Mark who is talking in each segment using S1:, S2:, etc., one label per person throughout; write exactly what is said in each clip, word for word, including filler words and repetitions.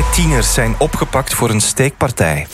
S1: tieners zijn opgepakt voor een steekpartij.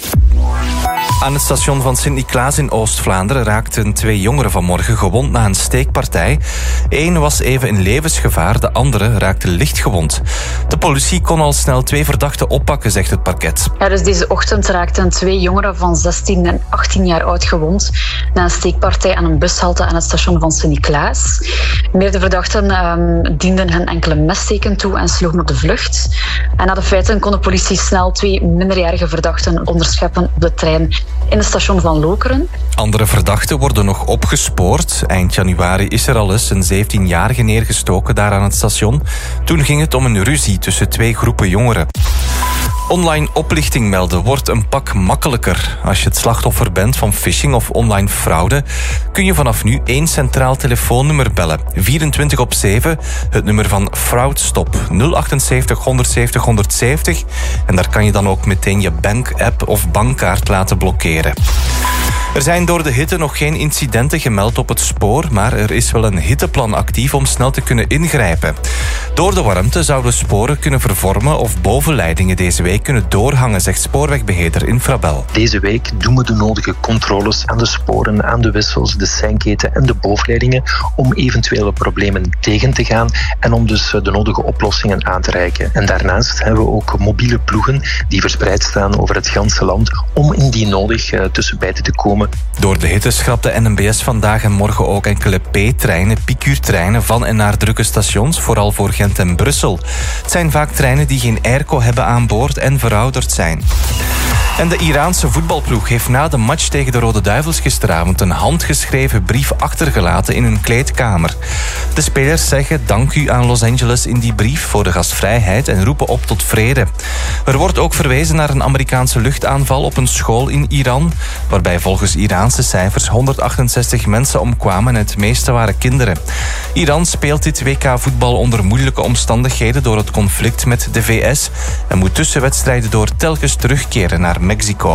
S1: Aan het station van Sint-Niklaas in Oost-Vlaanderen raakten twee jongeren vanmorgen gewond na een steekpartij. Eén was even in levensgevaar, de andere raakte licht gewond. De politie kon al snel twee verdachten oppakken, zegt het parket.
S2: Ja, dus deze ochtend raakten twee jongeren van zestien en achttien jaar oud gewond na een steekpartij aan een bushalte aan het station van Sint-Niklaas. Meerdere verdachten um, dienden hen enkele messteken toe en sloegen op de vlucht. En na de feiten kon de politie snel twee minderjarige verdachten onderscheppen op de trein in het station van Lokeren.
S1: Andere verdachten worden nog opgespoord. Eind januari is er al eens een zeventienjarige neergestoken daar aan het station. Toen ging het om een ruzie tussen twee groepen jongeren. Online oplichting melden wordt een pak makkelijker. Als je het slachtoffer bent van phishing of online fraude, kun je vanaf nu één centraal telefoonnummer bellen. vierentwintig op zeven, het nummer van Fraudstop. nul achtenzeventig honderdzeventig honderdzeventig. En daar kan je dan ook meteen je bank-app of bankkaart laten blokkeren. Er zijn door de hitte nog geen incidenten gemeld op het spoor, maar er is wel een hitteplan actief om snel te kunnen ingrijpen. Door de warmte zouden sporen kunnen vervormen of bovenleidingen deze week kunnen doorhangen, zegt spoorwegbeheerder Infrabel.
S3: Deze week doen we de nodige controles aan de sporen, aan de wissels, de seinketen en de bovenleidingen om eventuele problemen tegen te gaan en om dus de nodige oplossingen aan te reiken. En daarnaast hebben we ook mobiele ploegen die verspreid staan over het ganse land om indien nodig uh, tussen beiden te komen.
S1: Door de hitte schrapt de N M B S vandaag en morgen ook enkele P-treinen, piekuurtreinen van en naar drukke stations, vooral voor Gent en Brussel. Het zijn vaak treinen die geen airco hebben aan boord en verouderd zijn. En de Iraanse voetbalploeg heeft na de match tegen de Rode Duivels gisteravond een handgeschreven brief achtergelaten in hun kleedkamer. De spelers zeggen dank u aan Los Angeles in die brief voor de gastvrijheid en roepen op tot vrede. Er wordt ook verwezen naar een Amerikaanse luchtaanval op een school in Iran, waarbij volgens Iraanse cijfers honderdachtenzestig mensen omkwamen en het meeste waren kinderen. Iran speelt dit W K voetbal onder moeilijke omstandigheden door het conflict met de V S en moet tussenwedstrijden door telkens terugkeren naar Mexico.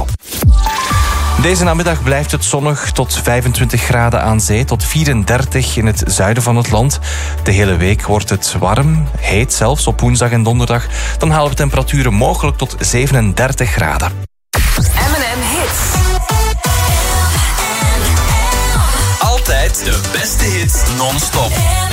S1: Deze namiddag blijft het zonnig tot vijfentwintig graden aan zee, tot vierendertig in het zuiden van het land. De hele week wordt het warm, heet zelfs op woensdag en donderdag. Dan halen we temperaturen mogelijk tot zevenendertig graden.
S4: M en M Hits. Altijd de beste hits non-stop.